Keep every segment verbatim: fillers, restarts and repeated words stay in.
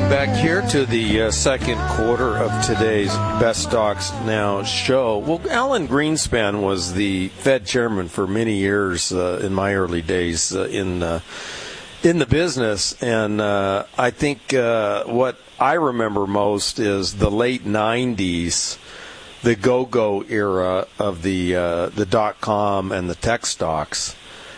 back here to the uh, second quarter of today's Best Stocks Now show. Well, Alan Greenspan was the Fed chairman for many years uh, in my early days uh, in uh, in the business, and uh, I think uh, what I remember most is the late nineties, the go-go era of the uh, the dot-com and the tech stocks.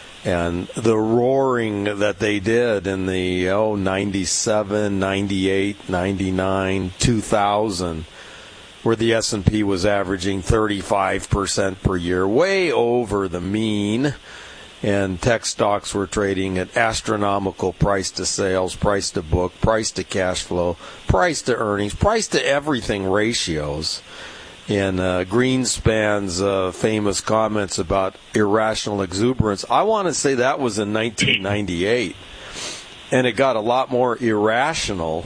And the roaring that they did in the, oh, ninety-seven, ninety-eight, ninety-nine, two thousand, where the S and P was averaging thirty-five percent per year, way over the mean. And tech stocks were trading at astronomical price to sales, price to book, price to cash flow, price to earnings, price to everything ratios. In uh, Greenspan's uh, famous comments about irrational exuberance, I want to say that was in nineteen ninety-eight. And it got a lot more irrational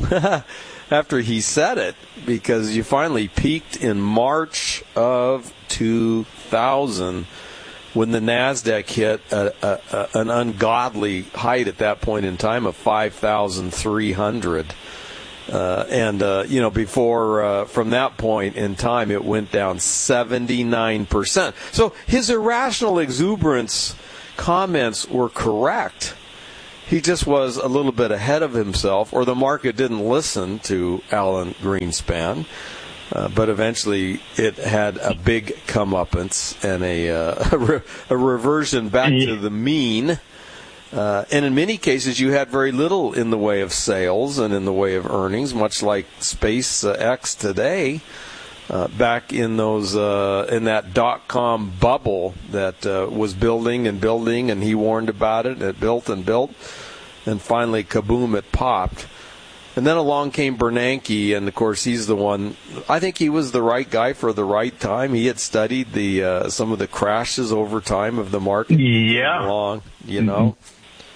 after he said it, because you finally peaked in March of two thousand when the NASDAQ hit a, a, a, an ungodly height at that point in time of five thousand three hundred. Uh, and, uh, you know, before, uh, from that point in time, it went down seventy-nine percent. So his irrational exuberance comments were correct. He just was a little bit ahead of himself, or the market didn't listen to Alan Greenspan. Uh, but eventually it had a big comeuppance and a, uh, a, re- a reversion back to the mean. Uh, and in many cases, you had very little in the way of sales and in the way of earnings, much like SpaceX today. Uh, back in those uh, in that dot-com bubble that uh, was building and building, and he warned about it. It built and built, and finally, kaboom! It popped. And then along came Bernanke, and of course, he's the one. I think he was the right guy for the right time. He had studied the uh, some of the crashes over time of the market. Yeah, along, you know. Mm-hmm.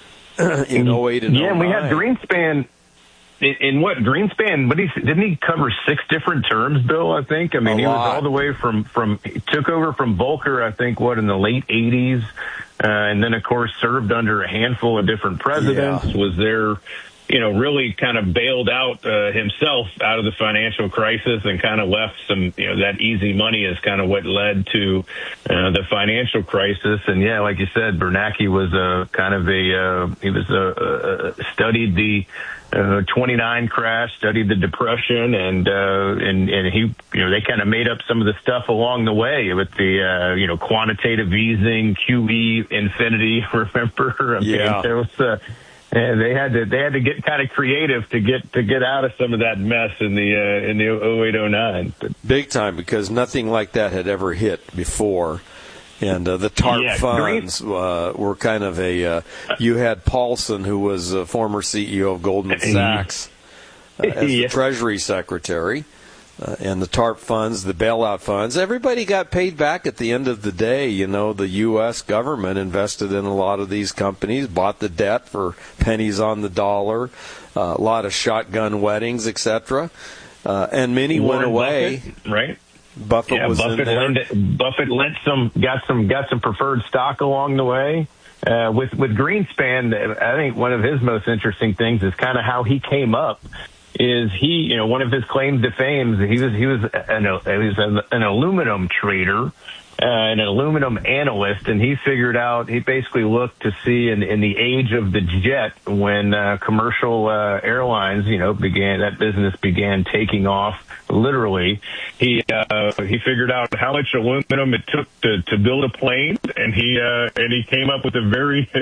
In oh eight and yeah, oh nine. We had Greenspan. In, in what Greenspan? But he didn't he cover six different terms, Bill? I think. I mean, a he lot. was all the way from from he took over from Volcker. I think what in the late eighties, uh, and then of course served under a handful of different presidents. Yeah. Was there. You know, really kind of bailed out uh, himself out of the financial crisis and kind of left some, you know, that easy money is kind of what led to uh, the financial crisis. And yeah, like you said, Bernanke was a kind of a, uh, he was a, uh, studied the uh, twenty-nine crash, studied the Depression, and, uh, and, and he, you know, they kind of made up some of the stuff along the way with the, uh, you know, quantitative easing, Q E infinity, remember? I yeah. mean, there was, uh, And they had to they had to get kind of creative to get to get out of some of that mess in the uh, in the oh eight oh nine. Big time, because nothing like that had ever hit before. And uh, the TARP yeah, funds uh, were kind of a. Uh, you had Paulson, who was a former C E O of Goldman Sachs, uh, as yeah. the Treasury Secretary. Uh, and the TARP funds, the bailout funds, everybody got paid back at the end of the day. You know, the U S government invested in a lot of these companies, bought the debt for pennies on the dollar, uh, a lot of shotgun weddings, et cetera. Uh, and many Warren went away. Buffett, right? Buffett yeah, was Buffett in there. Lent, Buffett lent some, got some, got some preferred stock along the way. Uh, with with Greenspan, I think one of his most interesting things is kind of how he came up. Is he, you know, one of his claims to fame, he was, he was an, he was an, an aluminum trader, uh, and an aluminum analyst, and he figured out, he basically looked to see in, in the age of the jet when, uh, commercial, uh, airlines, you know, began, that business began taking off, literally. He, uh, he figured out how much aluminum it took to, to build a plane, and he, uh, and he came up with a very,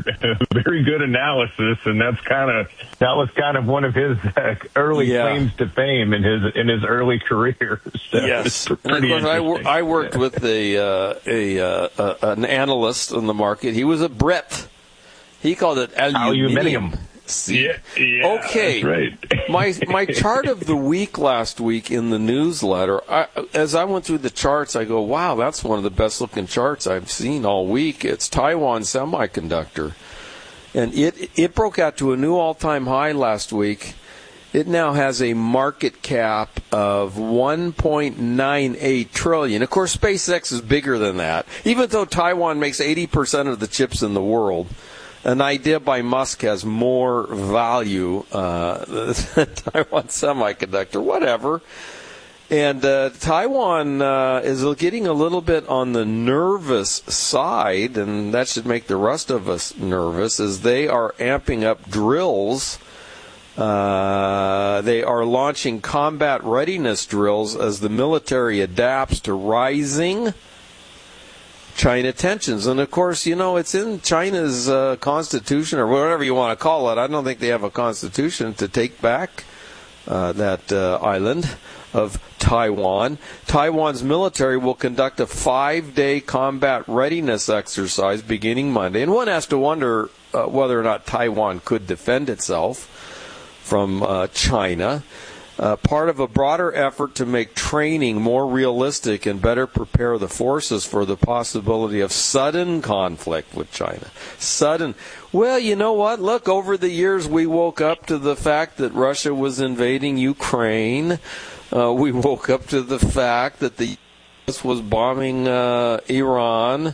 very good analysis, and that's kind of, that was kind of one of his uh, early yeah. claims to fame in his, in his early career. So yes. It's And of course, I, wor- I worked yeah. with a, uh, a, uh, uh, an analyst in the market. He was a Brit. He called it aluminium. Aluminium. Yeah, yeah, okay. That's right. my my chart of the week last week in the newsletter, I, as I went through the charts, I go, wow, that's one of the best looking charts I've seen all week. It's Taiwan Semiconductor. And it it broke out to a new all-time high last week. It now has a market cap of one point nine eight trillion dollars. Of course, SpaceX is bigger than that. Even though Taiwan makes eighty percent of the chips in the world, an idea by Musk has more value uh, than Taiwan Semiconductor, whatever. And uh, Taiwan uh, is getting a little bit on the nervous side, and that should make the rest of us nervous, as they are amping up drills. Uh, they are launching combat readiness drills as the military adapts to rising China tensions. And, of course, you know, it's in China's uh, constitution, or whatever you want to call it. I don't think they have a constitution to take back uh, that uh, island of Taiwan. Taiwan's military will conduct a five-day combat readiness exercise beginning Monday. And one has to wonder uh, whether or not Taiwan could defend itself from uh, China. Uh, part of a broader effort to make training more realistic and better prepare the forces for the possibility of sudden conflict with China. Sudden. Well, you know what? Look, over the years we woke up to the fact that Russia was invading Ukraine. Uh, we woke up to the fact that the U S was bombing uh, Iran,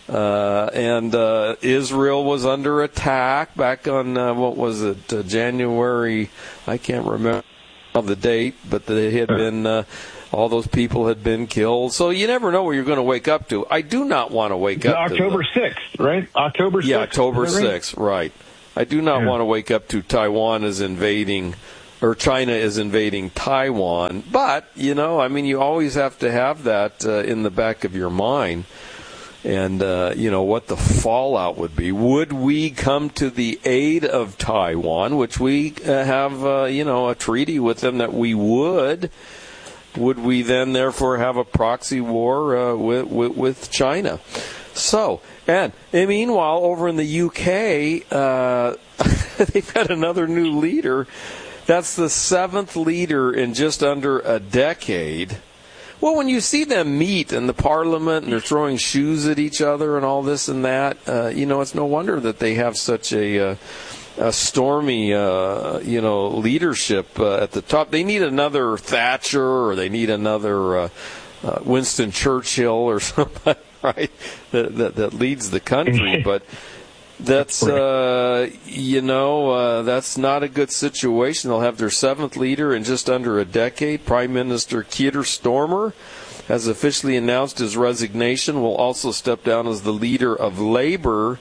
uh, and uh, Israel was under attack back on, uh, what was it, uh, January, I can't remember the date, but they had been, uh, all those people had been killed. So you never know what you're going to wake up to. I do not want to wake up October to October sixth, right? October sixth. Yeah, October sixth, right? right. I do not yeah. want to wake up to Taiwan is invading or China is invading Taiwan. But, you know, I mean, you always have to have that uh, in the back of your mind. And, uh, you know, what the fallout would be. Would we come to the aid of Taiwan, which we uh, have, uh, you know, a treaty with them that we would? Would we then, therefore, have a proxy war uh, with, with, with China? So, and, and meanwhile, over in the U K, uh, they've got another new leader. That's the seventh leader in just under a decade. Well, when you see them meet in the parliament and they're throwing shoes at each other and all this and that, uh, you know, it's no wonder that they have such a, uh, a stormy, uh, you know, leadership uh, at the top. They need another Thatcher, or they need another uh, uh, Winston Churchill or somebody, right, that, that, that leads the country. But that's, uh, you know, uh, that's not a good situation. They'll have their seventh leader in just under a decade. Prime Minister Keir Starmer has officially announced his resignation, will also step down as the leader of Labour.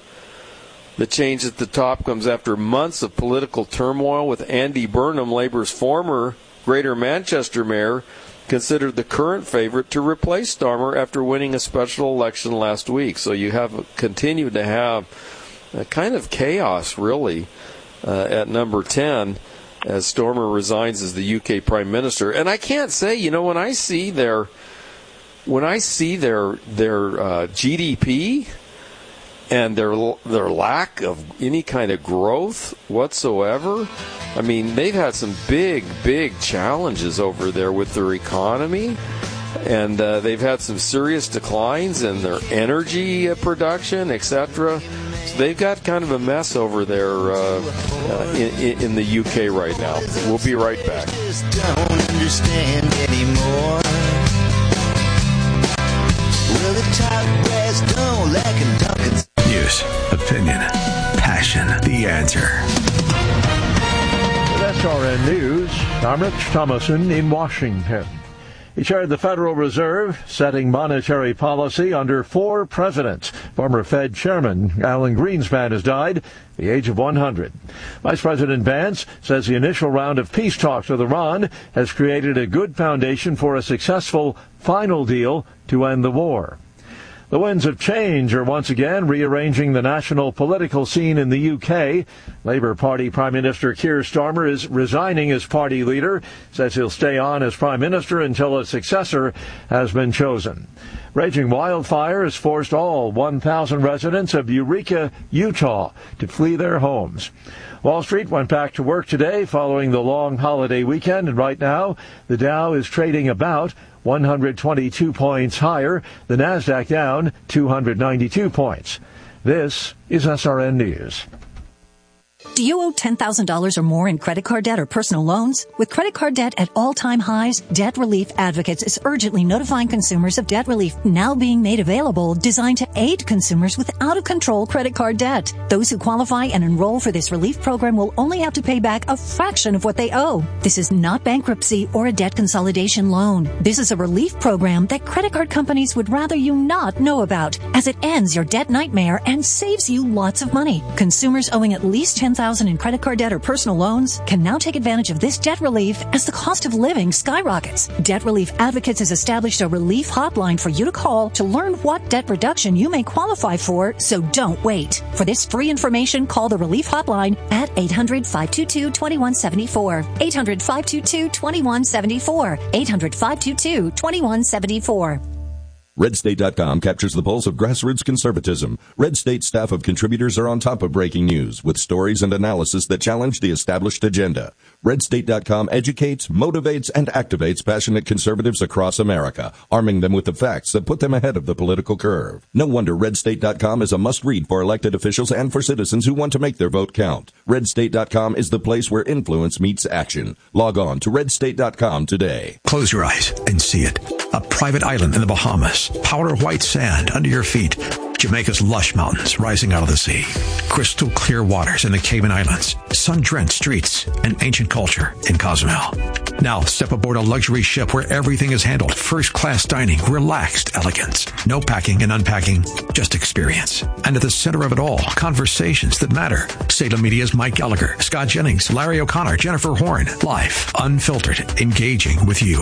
The change at the top comes after months of political turmoil, with Andy Burnham, Labour's former Greater Manchester mayor, considered the current favorite to replace Starmer after winning a special election last week. So you have continued to have a kind of chaos, really, uh, at number ten, as Starmer resigns as the U K Prime Minister. And I can't say, you know, when I see their when I see their their uh, G D P and their their lack of any kind of growth whatsoever, I mean, they've had some big, big challenges over there with their economy. And uh, they've had some serious declines in their energy uh, production, et cetera. So they've got kind of a mess over there uh, uh, in, in the U K right now. We'll be right back. Don't understand anymore. Well, the top brass don't like news, opinion, passion. The Answer. With S R N News, I'm Rich Thomason in Washington. He chaired the Federal Reserve, setting monetary policy under four presidents. Former Fed Chairman Alan Greenspan has died at the age of one hundred. Vice President Vance says the initial round of peace talks with Iran has created a good foundation for a successful final deal to end the war. The winds of change are once again rearranging the national political scene in the U K. Labour Party Prime Minister Keir Starmer is resigning as party leader, says he'll stay on as Prime Minister until a successor has been chosen. Raging wildfires forced all one thousand residents of Eureka, Utah, to flee their homes. Wall Street went back to work today following the long holiday weekend, and right now the Dow is trading about one hundred twenty-two points higher, the Nasdaq down two hundred ninety-two points. This is S R N News. Do you owe ten thousand dollars or more in credit card debt or personal loans? With credit card debt at all-time highs, Debt Relief Advocates is urgently notifying consumers of debt relief now being made available, designed to aid consumers with out-of-control credit card debt. Those who qualify and enroll for this relief program will only have to pay back a fraction of what they owe. This is not bankruptcy or a debt consolidation loan. This is a relief program that credit card companies would rather you not know about, as it ends your debt nightmare and saves you lots of money. Consumers owing at least ten thousand dollars in credit card debt or personal loans can now take advantage of this debt relief as the cost of living skyrockets. Debt Relief Advocates has established a relief hotline for you to call to learn what debt reduction you may qualify for, so don't wait. For this free information, call the Relief Hotline at eight hundred, five two two, two one seven four, eight hundred, five two two, two one seven four, eight hundred, five two two, two one seven four. Red State dot com captures the pulse of grassroots conservatism. Red State staff of contributors are on top of breaking news with stories and analysis that challenge the established agenda. Red State dot com educates, motivates, and activates passionate conservatives across America, arming them with the facts that put them ahead of the political curve. No wonder Red State dot com is a must-read for elected officials and for citizens who want to make their vote count. Red State dot com is the place where influence meets action. Log on to Red State dot com today. Close your eyes and see it. A private island in the Bahamas. Powder white sand under your feet. Jamaica's lush mountains rising out of the sea. Crystal clear waters in the Cayman Islands. Sun-drenched streets and ancient culture in Cozumel. Now step aboard a luxury ship where everything is handled. First-class dining, relaxed elegance. No packing and unpacking, just experience. And at the center of it all, conversations that matter. Salem Media's Mike Gallagher, Scott Jennings, Larry O'Connor, Jennifer Horn. Live, unfiltered, engaging with you.